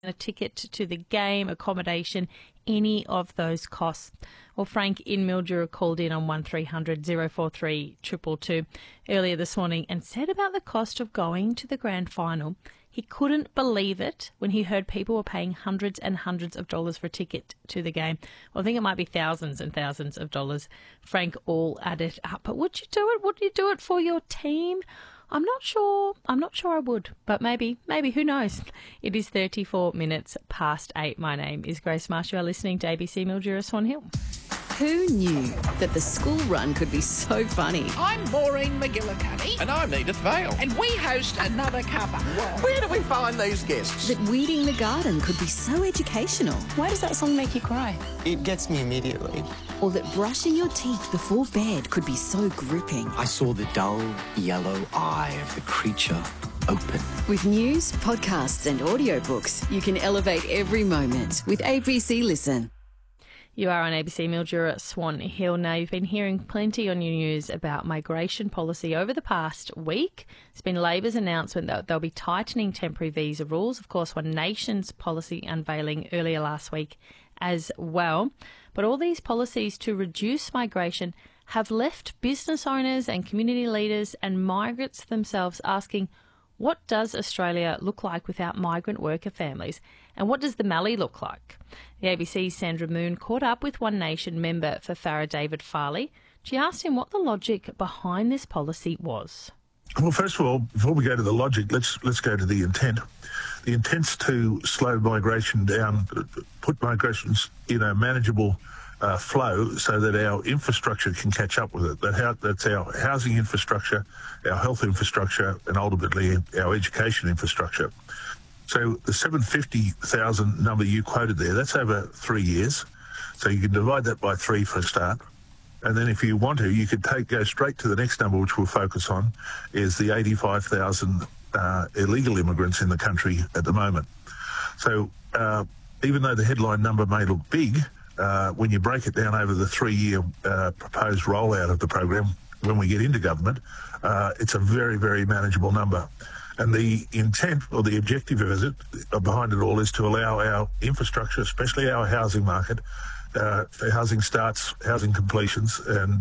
a ticket to the game, accommodation, any of those costs. Well, Frank in Mildura called in on 1300 043 222 earlier this morning and said about the cost of going to the grand final. He couldn't believe it when he heard people were paying hundreds and hundreds of dollars for a ticket to the game. Well, I think it might be thousands and thousands of dollars. Frank all added up. But would you do it? Would you do it for your team? I'm not sure I would, but maybe, who knows? It is 34 minutes past 8. My name is Grace Marsh. You are listening to ABC Mildura Swan Hill. Who knew that the school run could be so funny? I'm Maureen McGillicuddy. And I'm Edith Vale. And we host Another Cuppa. Where do we find these guests? That weeding the garden could be so educational. Why does that song make you cry? It gets me immediately. Or that brushing your teeth before bed could be so gripping. I saw the dull yellow eye of the creature open. With news, podcasts and audiobooks, you can elevate every moment with ABC Listen. You are on ABC Mildura Swan Hill. Now, you've been hearing plenty on your news about migration policy over the past week. It's been Labor's announcement that they'll be tightening temporary visa rules. Of course, One Nation's policy unveiling earlier last week as well. But all these policies to reduce migration have left business owners and community leaders and migrants themselves asking, what does Australia look like without migrant worker families? And what does the Mallee look like? The ABC's Sandra Moon caught up with One Nation member for Farrer, David Farley. She asked him what the logic behind this policy was. Well, first of all, before we go to the logic, let's go to the intent. The intent's to slow migration down, put migrations in a manageable flow so that our infrastructure can catch up with it. That's our housing infrastructure, our health infrastructure, and ultimately our education infrastructure. So the 750,000 number you quoted there, that's over 3 years. So you can divide that by 3 for a start. And then if you want to, you could go straight to the next number, which we'll focus on, is the 85,000 illegal immigrants in the country at the moment. So even though the headline number may look big, when you break it down over the 3-year proposed rollout of the program, when we get into government, it's a very, very manageable number. And the intent or the objective of it, behind it all, is to allow our infrastructure, especially our housing market, for housing starts, housing completions, and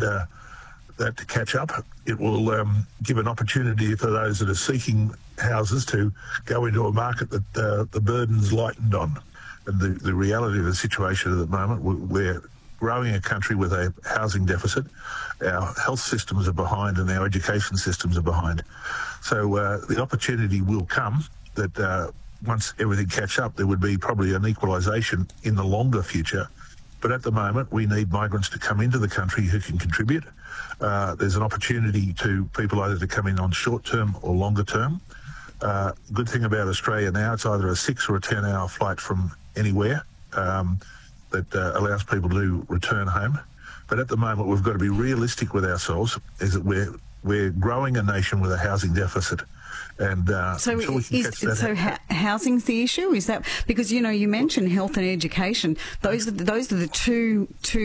that to catch up. It will give an opportunity for those that are seeking houses to go into a market that the burden's lightened on. And the reality of the situation at the moment, we're growing a country with a housing deficit. Our health systems are behind and our education systems are behind. So the opportunity will come that once everything catch up, there would be probably an equalisation in the longer future. But at the moment, we need migrants to come into the country who can contribute. There's an opportunity to people either to come in on short term or longer term. Good thing about Australia now, it's either a 6 or a 10-hour flight from anywhere that allows people to return home. But at the moment, we've got to be realistic with ourselves, is that we're growing a nation with a housing deficit. And housing's the issue? Is that because you mentioned health and education? Those are the two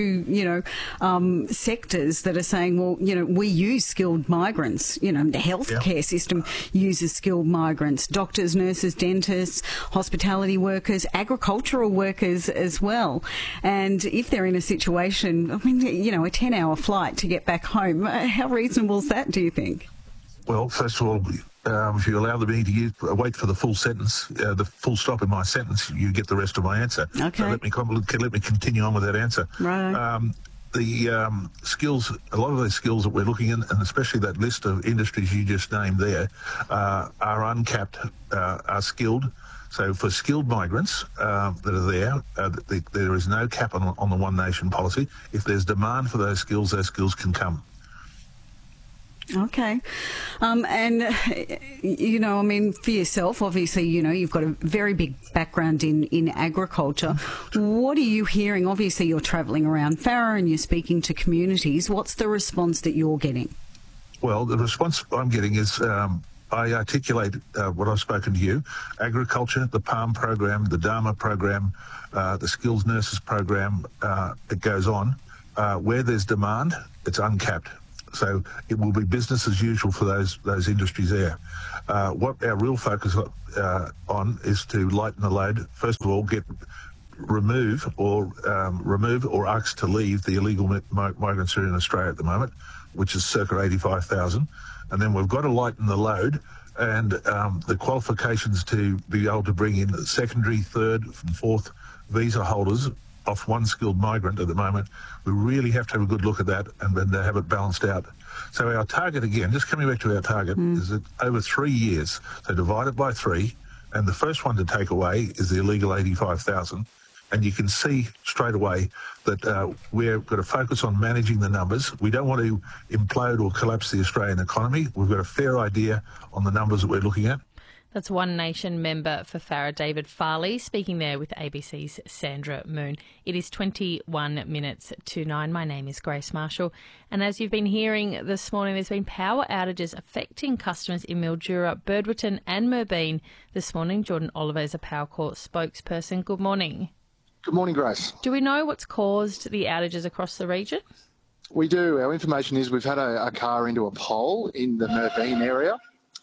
sectors that are saying, well, we use skilled migrants. The healthcare system uses skilled migrants, doctors, nurses, dentists, hospitality workers, agricultural workers as well. And if they're in a situation, a 10-hour flight to get back home, how reasonable is that, do you think? Well, first of all, if you allow me to wait for the full sentence, the full stop in my sentence, you get the rest of my answer. Okay. So let me continue on with that answer. Right. The skills, a lot of those skills that we're looking in, and especially that list of industries you just named there, are uncapped, are skilled. So for skilled migrants that are there, there is no cap on the One Nation policy. If there's demand for those skills can come. Okay. For yourself, obviously, you've got a very big background in agriculture. What are you hearing? Obviously, you're travelling around Farrer and you're speaking to communities. What's the response that you're getting? Well, the response I'm getting is I articulate what I've spoken to you. Agriculture, the PALM program, the Dharma program, the Skills Nurses program, it goes on. Where there's demand, it's uncapped. So it will be business as usual for those industries there. What our real focus on is to lighten the load. First of all, remove or ask to leave the illegal migrants who are in Australia at the moment, which is circa 85,000. And then we've got to lighten the load and the qualifications to be able to bring in secondary, third and fourth visa holders off one skilled migrant at the moment. We really have to have a good look at that and then have it balanced out. So our target, again, just coming back to our target, is that over 3 years, so divided by 3, and the first one to take away is the illegal 85,000. And you can see straight away that we've got to focus on managing the numbers. We don't want to implode or collapse the Australian economy. We've got a fair idea on the numbers that we're looking at. That's One Nation member for Farrer, David Farley, speaking there with ABC's Sandra Moon. It is 21 minutes to 9. My name is Grace Marshall. And as you've been hearing this morning, there's been power outages affecting customers in Mildura, Birdwotton and Moorbeen this morning. Jordan Oliver is a Powercor spokesperson. Good morning. Good morning, Grace. Do we know what's caused the outages across the region? We do. Our information is we've had a car into a pole in the Moorbeen area.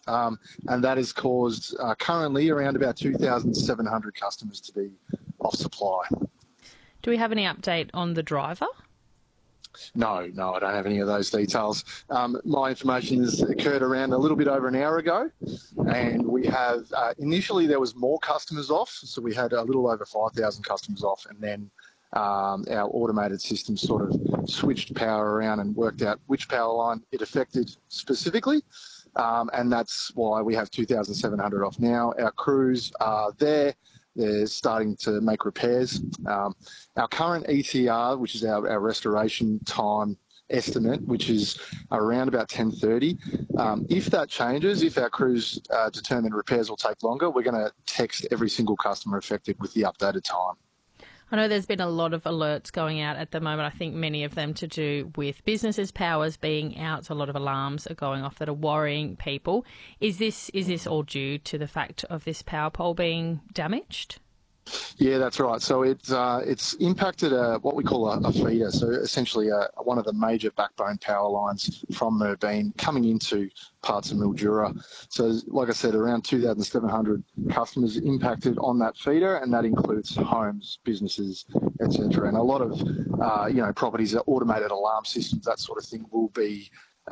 And that has caused currently around about 2,700 customers to be off supply. Do we have any update on the driver? No, I don't have any of those details. My information has occurred around a little bit over an hour ago, and we have initially there was more customers off, so we had a little over 5,000 customers off, and then our automated system sort of switched power around and worked out which power line it affected specifically. And that's why we have 2,700 off now. Our crews are there. They're starting to make repairs. Our current ETR, which is our restoration time estimate, which is around about 10:30. If that changes, if our crews determine repairs will take longer, we're going to text every single customer affected with the updated time. I know there's been a lot of alerts going out at the moment. I think many of them to do with businesses' powers being out. So a lot of alarms are going off that are worrying people. Is this all due to the fact of this power pole being damaged? Yeah, that's right. So it's impacted what we call a feeder. So essentially one of the major backbone power lines from Moorbeen coming into parts of Mildura. So like I said, around 2,700 customers impacted on that feeder, and that includes homes, businesses, etc. And a lot of properties, automated alarm systems, that sort of thing will be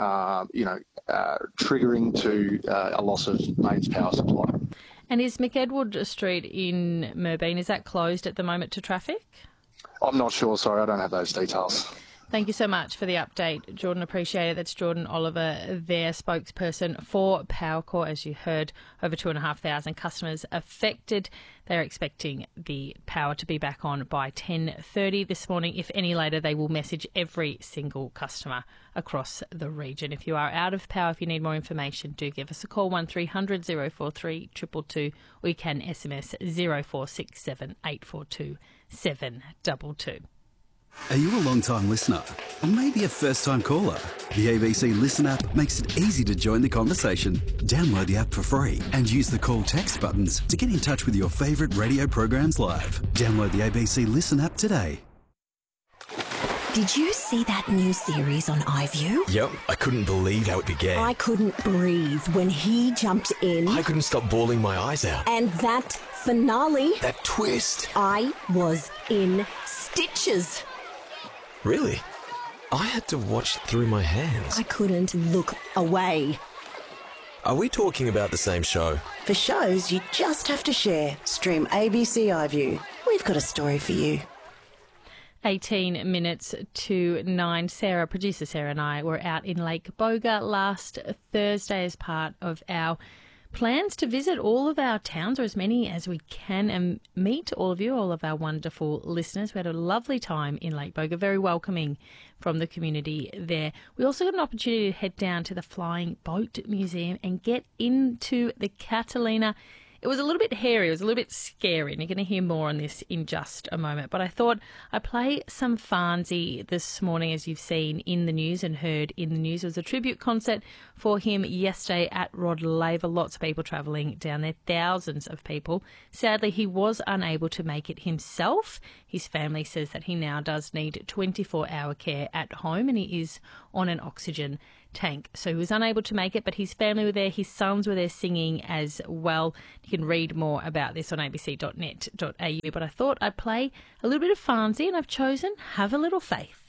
triggering to a loss of mains power supply. And is McEdward Street in Moorbeen, is that closed at the moment to traffic? I'm not sure, sorry, I don't have those details. Thank you so much for the update, Jordan. Appreciate it. That's Jordan Oliver, their spokesperson for Powercor. As you heard, over 2,500 customers affected. They're expecting the power to be back on by 10:30 this morning. If any later, they will message every single customer across the region. If you are out of power, if you need more information, do give us a call, 1300 043 222, or you can SMS 0467 842 722. Are you a long-time listener? Or maybe a first-time caller? The ABC Listen app makes it easy to join the conversation. Download the app for free and use the call text buttons to get in touch with your favourite radio programs live. Download the ABC Listen app today. Did you see that new series on iView? Yep, I couldn't believe how it began. I couldn't breathe when he jumped in. I couldn't stop bawling my eyes out. And that finale. That twist. I was in stitches. Really? I had to watch through my hands. I couldn't look away. Are we talking about the same show? For shows you just have to share, stream ABC iView. We've got a story for you. 18 minutes to 9. Producer Sarah and I were out in Lake Boga last Thursday as part of our plans to visit all of our towns, or as many as we can, and meet all of you, all of our wonderful listeners. We had a lovely time in Lake Boga, very welcoming from the community there. We also got an opportunity to head down to the Flying Boat Museum and get into the Catalina It was a little bit hairy, it was a little bit scary, and you're going to hear more on this in just a moment. But I thought I'd play some Farnsey this morning, as you've seen in the news and heard in the news. It was a tribute concert for him yesterday at Rod Laver. Lots of people travelling down there, thousands of people. Sadly, he was unable to make it himself. His family says that he now does need 24-hour care at home, and he is on an oxygen tank. So he was unable to make it, but his family were there, his sons were there singing as well. You can read more about this on abc.net.au. But I thought I'd play a little bit of Farnsey, and I've chosen Have a Little Faith.